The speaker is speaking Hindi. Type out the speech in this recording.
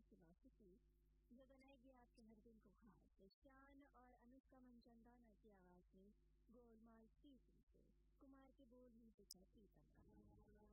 फिलॉसफी जो बनाएगी आपके हर दिन को खास। शान और